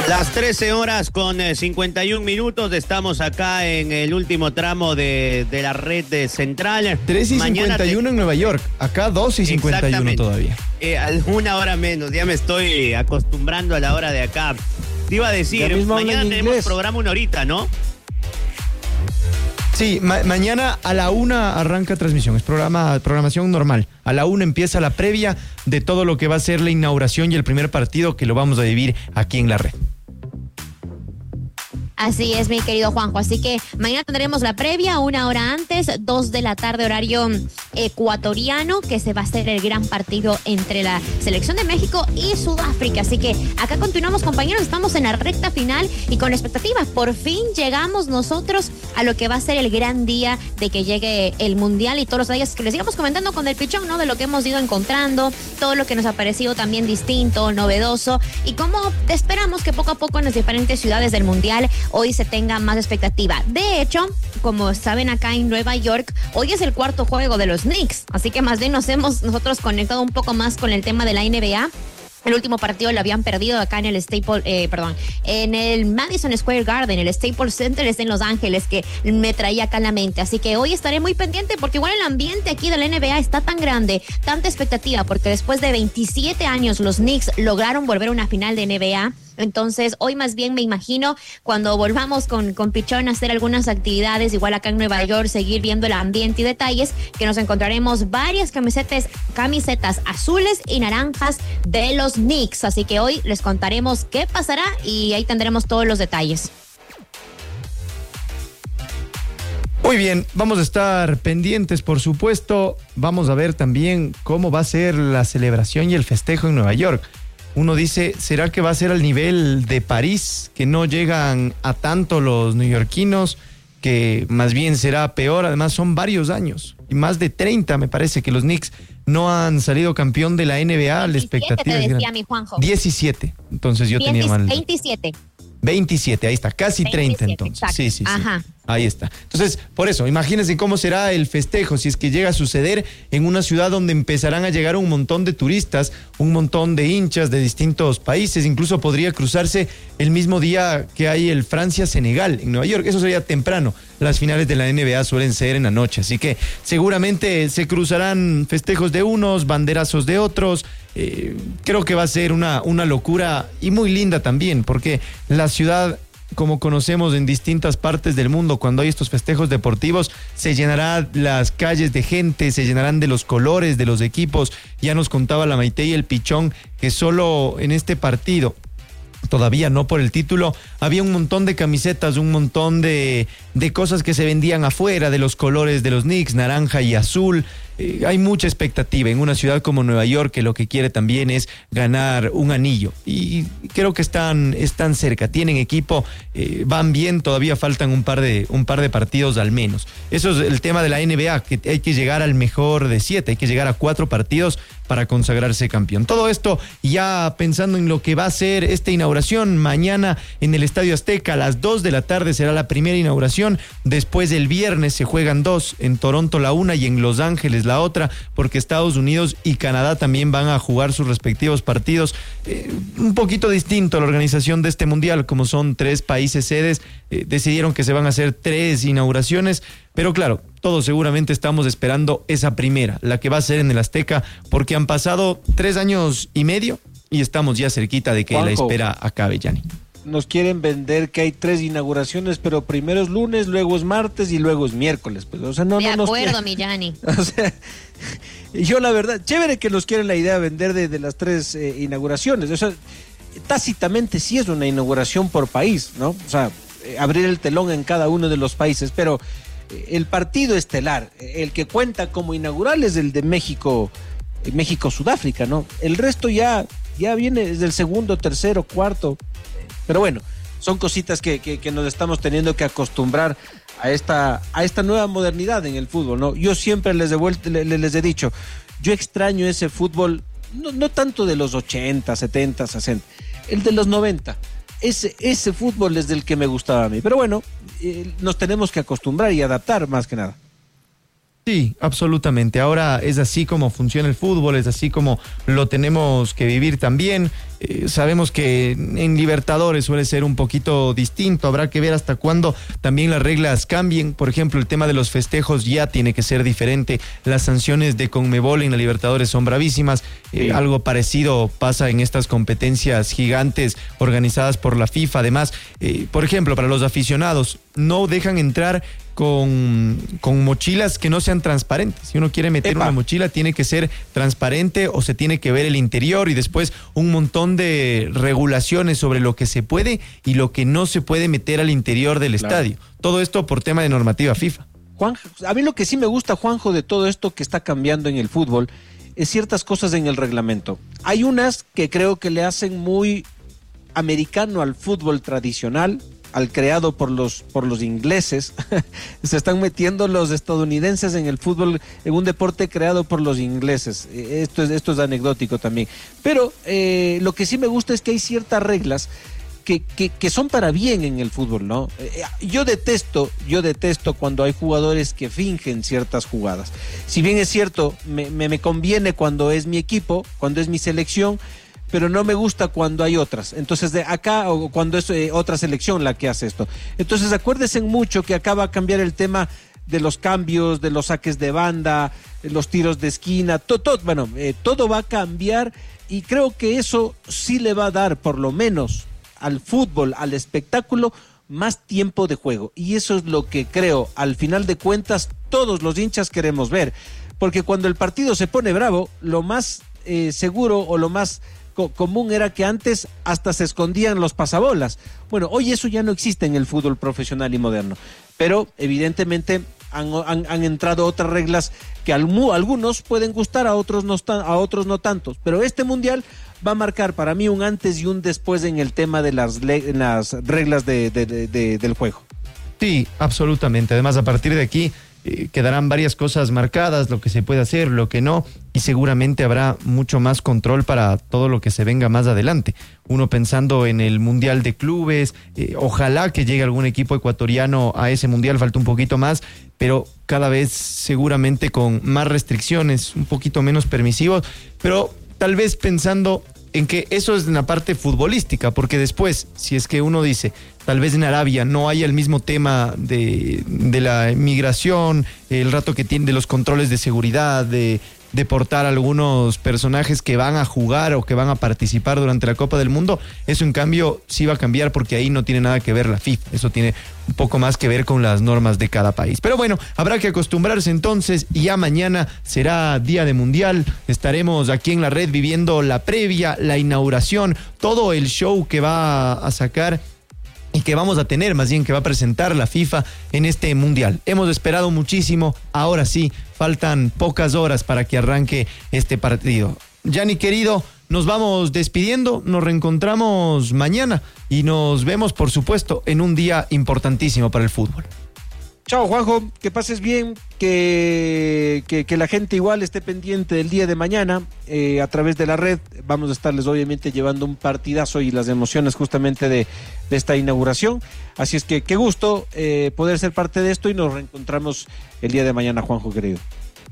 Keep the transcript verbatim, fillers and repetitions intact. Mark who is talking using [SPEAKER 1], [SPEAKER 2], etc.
[SPEAKER 1] Las trece horas con cincuenta y un minutos, estamos acá en el último tramo de, de la red de central.
[SPEAKER 2] tres y Mañana cincuenta y uno te... en Nueva York, acá dos y cincuenta y uno todavía.
[SPEAKER 1] Eh, una hora menos, ya me estoy acostumbrando a la hora de acá. Te iba a decir, mañana tenemos programa una horita, ¿no?
[SPEAKER 2] Sí, ma- mañana a la una arranca transmisión, es programa, programación normal. A la una empieza la previa de todo lo que va a ser la inauguración y el primer partido que lo vamos a vivir aquí en la red.
[SPEAKER 3] Así es, mi querido Juanjo. Así que mañana tendremos la previa una hora antes, dos de la tarde, horario ecuatoriano, que se va a hacer el gran partido entre la selección de México y Sudáfrica. Así que acá continuamos, compañeros. Estamos en la recta final y con expectativas. Por fin llegamos nosotros a lo que va a ser el gran día de que llegue el Mundial y todos los días que les íbamos comentando con el Pichón, ¿no? De lo que hemos ido encontrando, todo lo que nos ha parecido también distinto, novedoso y cómo esperamos que poco a poco en las diferentes ciudades del Mundial hoy se tenga más expectativa. De hecho, como saben, acá en Nueva York, hoy es el cuarto juego de los Knicks, así que más bien nos hemos nosotros conectado un poco más con el tema de la N B A. El último partido lo habían perdido acá en el Staples, eh, perdón, en el Madison Square Garden, el Staples Center es en Los Ángeles, que me traía acá en la mente. Así que hoy estaré muy pendiente porque igual el ambiente aquí de la N B A está tan grande, tanta expectativa, porque después de veintisiete años los Knicks lograron volver a una final de N B A. Entonces, hoy más bien me imagino cuando volvamos con, con Pichón a hacer algunas actividades, igual acá en Nueva York, seguir viendo el ambiente y detalles, que nos encontraremos varias camisetas, camisetas azules y naranjas de los Knicks. Así que hoy les contaremos qué pasará y ahí tendremos todos los detalles.
[SPEAKER 2] Muy bien, vamos a estar pendientes, por supuesto. Vamos a ver también cómo va a ser la celebración y el festejo en Nueva York. Uno dice, ¿será que va a ser al nivel de París, que no llegan a tanto los neoyorquinos, que más bien será peor? Además son varios años, y más de treinta me parece que los Knicks no han salido campeón de la N B A. La expectativa
[SPEAKER 3] te
[SPEAKER 2] es
[SPEAKER 3] decía mi Juanjo.
[SPEAKER 2] diecisiete, entonces yo
[SPEAKER 3] veinte,
[SPEAKER 2] tenía mal.
[SPEAKER 3] veintisiete.
[SPEAKER 2] veintisiete, ahí está, casi
[SPEAKER 3] veintisiete,
[SPEAKER 2] treinta entonces.
[SPEAKER 3] Exacto.
[SPEAKER 2] Sí, sí, sí.
[SPEAKER 3] Ajá.
[SPEAKER 2] Ahí está. Entonces, por eso, imagínense cómo será el festejo si es que llega a suceder en una ciudad donde empezarán a llegar un montón de turistas, un montón de hinchas de distintos países. Incluso podría cruzarse el mismo día que hay el Francia-Senegal en Nueva York. Eso sería temprano. Las finales de la N B A suelen ser en la noche, así que seguramente se cruzarán festejos de unos, banderazos de otros. Eh, creo que va a ser una, una locura y muy linda también, porque la ciudad, como conocemos en distintas partes del mundo, cuando hay estos festejos deportivos, se llenará las calles de gente, se llenarán de los colores de los equipos. Ya nos contaba la Maite y el Pichón que solo en este partido, todavía no por el título, había un montón de camisetas, un montón de, de cosas que se vendían afuera de los colores de los Knicks, naranja y azul. Eh, hay mucha expectativa en una ciudad como Nueva York, que lo que quiere también es ganar un anillo, y creo que están, están cerca, tienen equipo, eh, van bien, todavía faltan un par de, un par de partidos al menos. Eso es el tema de la N B A, que hay que llegar al mejor de siete, hay que llegar a cuatro partidos para consagrarse campeón. Todo esto ya pensando en lo que va a ser esta inauguración mañana en el Estadio Azteca. A las dos de la tarde será la primera inauguración. Después el viernes se juegan dos, en Toronto la una y en Los Ángeles la otra, porque Estados Unidos y Canadá también van a jugar sus respectivos partidos. Eh, un poquito distinto a la organización de este mundial, como son tres países sedes, eh, decidieron que se van a hacer tres inauguraciones, pero claro, todos seguramente estamos esperando esa primera, la que va a ser en el Azteca, porque han pasado tres años y medio y estamos ya cerquita de que Juanjo, la espera acabe, Yanni.
[SPEAKER 4] Nos quieren vender que hay tres inauguraciones, pero primero es lunes, luego es martes y luego es miércoles. Pues, o sea, no,
[SPEAKER 3] de
[SPEAKER 4] no
[SPEAKER 3] acuerdo,
[SPEAKER 4] nos
[SPEAKER 3] mi Yanni.
[SPEAKER 4] O sea, yo la verdad, chévere que nos quieren la idea de vender de, de las tres eh, inauguraciones. O sea, tácitamente sí es una inauguración por país, ¿no? O sea, eh, abrir el telón en cada uno de los países, pero eh, el partido estelar, el que cuenta como inaugural es el de México, eh, México-Sudáfrica, ¿no? El resto ya, ya viene desde el segundo, tercero, cuarto. Pero bueno, son cositas que, que, que nos estamos teniendo que acostumbrar a esta, a esta nueva modernidad en el fútbol, ¿no? Yo siempre les he, vuelto, les, les he dicho, yo extraño ese fútbol, no, no tanto de los ochenta, setenta, sesenta, el de los noventa. Ese, ese fútbol es del que me gustaba a mí. Pero bueno, eh, nos tenemos que acostumbrar y adaptar más que nada.
[SPEAKER 2] Sí, absolutamente. Ahora es así como funciona el fútbol, es así como lo tenemos que vivir también. Eh, sabemos que en Libertadores suele ser un poquito distinto, habrá que ver hasta cuándo también las reglas cambien. Por ejemplo, el tema de los festejos ya tiene que ser diferente, las sanciones de Conmebol en la Libertadores son bravísimas, eh, sí. Algo parecido pasa en estas competencias gigantes organizadas por la FIFA. Además, eh, por ejemplo, para los aficionados, no dejan entrar con, con mochilas que no sean transparentes. Si uno quiere meter Epa. una mochila, tiene que ser transparente o se tiene que ver el interior, y después un montón de regulaciones sobre lo que se puede y lo que no se puede meter al interior del claro. estadio. Todo esto por tema de normativa FIFA.
[SPEAKER 4] Juan, a mí lo que sí me gusta, Juanjo, de todo esto que está cambiando en el fútbol es ciertas cosas en el reglamento. Hay unas que creo que le hacen muy americano al fútbol tradicional, al creado por los por los ingleses. Se están metiendo los estadounidenses en el fútbol, en un deporte creado por los ingleses. Esto es, esto es anecdótico también. Pero eh, lo que sí me gusta es que hay ciertas reglas que, que, que son para bien en el fútbol, ¿no? Eh, yo detesto, yo detesto cuando hay jugadores que fingen ciertas jugadas. Si bien es cierto, me, me, me conviene cuando es mi equipo, cuando es mi selección, pero no me gusta cuando hay otras. Entonces, de acá, o cuando es eh, otra selección la que hace esto. Entonces, acuérdense mucho que acá va a cambiar el tema de los cambios, de los saques de banda, los tiros de esquina, todo, todo bueno, eh, todo va a cambiar, y creo que eso sí le va a dar, por lo menos, al fútbol, al espectáculo, más tiempo de juego. Y eso es lo que creo, al final de cuentas, todos los hinchas queremos ver. Porque cuando el partido se pone bravo, lo más eh, seguro o lo más común era que antes hasta se escondían los pasabolas. Bueno, hoy eso ya no existe en el fútbol profesional y moderno, pero evidentemente han, han, han entrado otras reglas que a algunos pueden gustar, a otros no, a otros no tantos, pero este mundial va a marcar para mí un antes y un después en el tema de las, en las reglas de, de, de, de, del juego.
[SPEAKER 2] Sí, absolutamente. Además, a partir de aquí Eh, quedarán varias cosas marcadas, lo que se puede hacer, lo que no, y seguramente habrá mucho más control para todo lo que se venga más adelante. Uno pensando en el Mundial de Clubes, eh, ojalá que llegue algún equipo ecuatoriano a ese Mundial, falta un poquito más, pero cada vez seguramente con más restricciones, un poquito menos permisivos, pero tal vez pensando en que eso es en la parte futbolística, porque después, si es que uno dice, tal vez en Arabia no haya el mismo tema de, de la migración, el rato que tiene de los controles de seguridad, de deportar a algunos personajes que van a jugar o que van a participar durante la Copa del Mundo, eso en cambio sí va a cambiar, porque ahí no tiene nada que ver la FIFA, eso tiene un poco más que ver con las normas de cada país. Pero bueno, habrá que acostumbrarse entonces, y ya mañana será día de Mundial, estaremos aquí en la red viviendo la previa, la inauguración, todo el show que va a sacar y que vamos a tener, más bien que va a presentar la FIFA en este Mundial. Hemos esperado muchísimo, ahora sí, faltan pocas horas para que arranque este partido. Gianni querido, nos vamos despidiendo, nos reencontramos mañana y nos vemos, por supuesto, en un día importantísimo para el fútbol.
[SPEAKER 4] Chao, Juanjo, que pases bien, que, que, que la gente igual esté pendiente del día de mañana eh, a través de la red. Vamos a estarles obviamente llevando un partidazo y las emociones justamente de, de esta inauguración. Así es que qué gusto eh, poder ser parte de esto, y nos reencontramos el día de mañana, Juanjo querido.